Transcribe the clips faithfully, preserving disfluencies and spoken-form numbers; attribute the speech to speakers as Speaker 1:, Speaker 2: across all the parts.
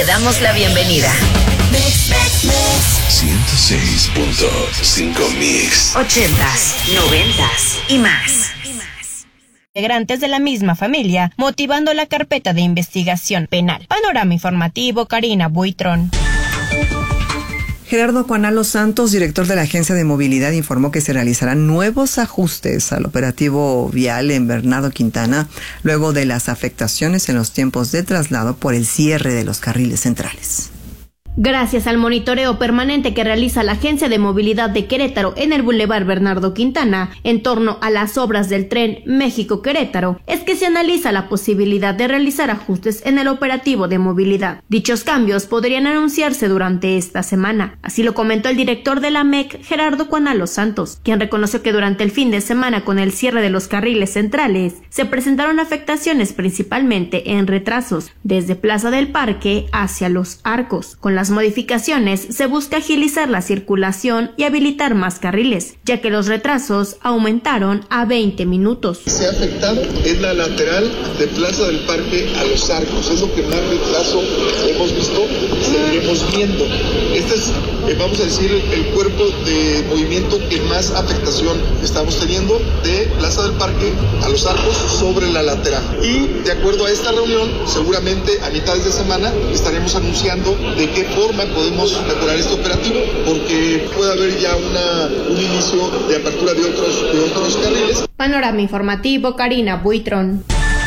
Speaker 1: Te damos la bienvenida.
Speaker 2: ciento seis punto cinco Mix.
Speaker 1: Ochentas, noventas y más.
Speaker 3: Integrantes de la misma familia, motivando la carpeta de investigación penal. Panorama informativo, Karina Buitrón.
Speaker 4: Gerardo Cuanalo Santos, director de la Agencia de Movilidad, informó que se realizarán nuevos ajustes al operativo vial en Bernardo Quintana, luego de las afectaciones en los tiempos de traslado por el cierre de los carriles centrales.
Speaker 5: Gracias al monitoreo permanente que realiza la Agencia de Movilidad de Querétaro en el Boulevard Bernardo Quintana en torno a las obras del tren México-Querétaro, es que se analiza la posibilidad de realizar ajustes en el operativo de movilidad. Dichos cambios podrían anunciarse durante esta semana. Así lo comentó el director de la M E C, Gerardo Cuanalo Santos, quien reconoció que durante el fin de semana con el cierre de los carriles centrales se presentaron afectaciones principalmente en retrasos desde Plaza del Parque hacia Los Arcos. Con las modificaciones se busca agilizar la circulación y habilitar más carriles, ya que los retrasos aumentaron a veinte minutos.
Speaker 6: Se ha afectado es la lateral de Plaza del Parque a Los Arcos, es lo que más retraso hemos visto y seguiremos viendo. Este es, eh, vamos a decir, el cuerpo de movimiento que más afectación estamos teniendo de Plaza del Parque a Los Arcos sobre la lateral. Y de acuerdo a esta reunión, seguramente a mitades de semana estaremos anunciando de qué forma podemos mejorar este operativo, porque puede haber ya una, un inicio de apertura de otros, de otros carriles.
Speaker 5: Panorama informativo, Karina Buitrón.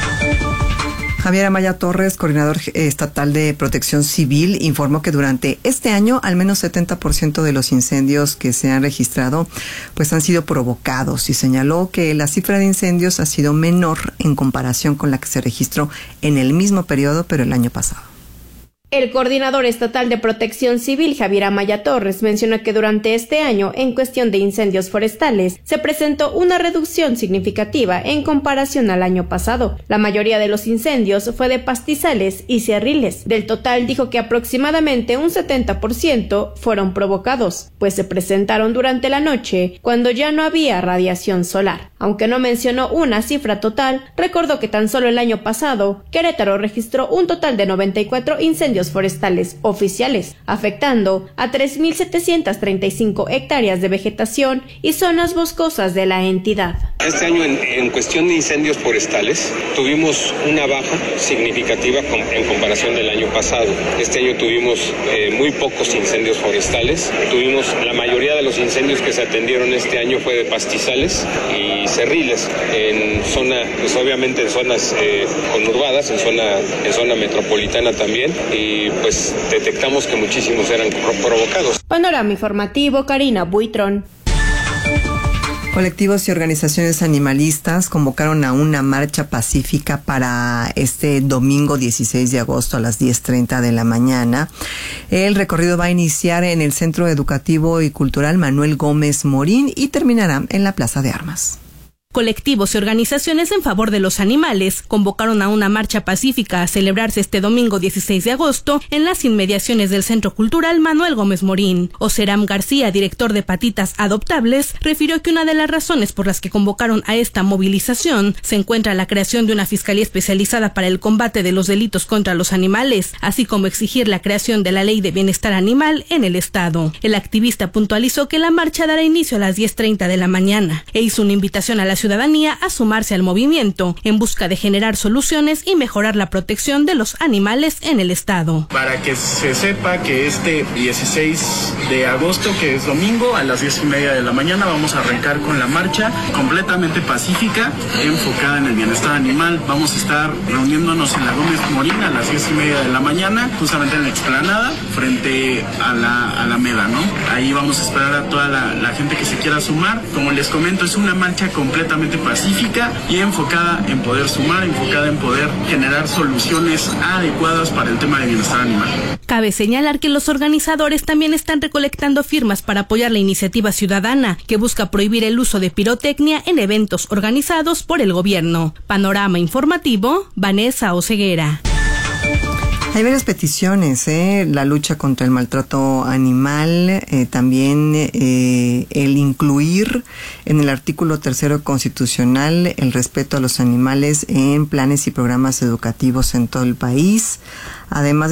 Speaker 4: Javier Amaya Torres, coordinador estatal de Protección Civil, informó que durante este año al menos setenta por ciento de los incendios que se han registrado pues han sido provocados, y señaló que la cifra de incendios ha sido menor en comparación con la que se registró en el mismo periodo pero el año pasado.
Speaker 5: El coordinador estatal de Protección Civil, Javier Amaya Torres, mencionó que durante este año, en cuestión de incendios forestales, se presentó una reducción significativa en comparación al año pasado. La mayoría de los incendios fue de pastizales y cerriles. Del total, dijo que aproximadamente un setenta por ciento fueron provocados, pues se presentaron durante la noche, cuando ya no había radiación solar. Aunque no mencionó una cifra total, recordó que tan solo el año pasado, Querétaro registró un total de noventa y cuatro incendios forestales oficiales, afectando a tres mil setecientas treinta y cinco hectáreas de vegetación y zonas boscosas de la entidad.
Speaker 7: Este año en, en cuestión de incendios forestales tuvimos una baja significativa con, en comparación del año pasado. Este año tuvimos eh, muy pocos incendios forestales. Tuvimos la mayoría de los incendios que se atendieron este año fue de pastizales y cerriles en zona, pues obviamente en zonas eh, conurbadas, en zona, en zona metropolitana también. Y Y pues detectamos que muchísimos eran provocados.
Speaker 5: Panorama informativo, Karina Buitrón.
Speaker 4: Colectivos y organizaciones animalistas convocaron a una marcha pacífica para este domingo dieciséis de agosto a las diez treinta de la mañana. El recorrido va a iniciar en el Centro Educativo y Cultural Manuel Gómez Morín y terminará en la Plaza de Armas.
Speaker 8: Colectivos y organizaciones en favor de los animales convocaron a una marcha pacífica a celebrarse este domingo dieciséis de agosto en las inmediaciones del Centro Cultural Manuel Gómez Morín. Oseram García, director de Patitas Adoptables, refirió que una de las razones por las que convocaron a esta movilización se encuentra la creación de una fiscalía especializada para el combate de los delitos contra los animales, así como exigir la creación de la Ley de Bienestar Animal en el Estado. El activista puntualizó que la marcha dará inicio a las diez treinta de la mañana e hizo una invitación a la ciudadanía a sumarse al movimiento en busca de generar soluciones y mejorar la protección de los animales en el estado.
Speaker 9: Para que se sepa que este dieciséis de agosto, que es domingo, a las diez y media de la mañana vamos a arrancar con la marcha completamente pacífica, enfocada en el bienestar animal. Vamos a estar reuniéndonos en la Gómez Morín a las diez y media de la mañana, justamente en la explanada, frente a la Alameda, ¿no? Ahí vamos a esperar a toda la, la gente que se quiera sumar. Como les comento, es una marcha completa pacífica y enfocada en poder sumar, enfocada en poder generar soluciones adecuadas para el tema de bienestar animal.
Speaker 8: Cabe señalar que los organizadores también están recolectando firmas para apoyar la iniciativa ciudadana que busca prohibir el uso de pirotecnia en eventos organizados por el gobierno. Panorama informativo, Vanessa Oseguera.
Speaker 4: Hay varias peticiones, ¿eh? La lucha contra el maltrato animal, eh, también eh, el incluir en el artículo tercero constitucional el respeto a los animales en planes y programas educativos en todo el país, además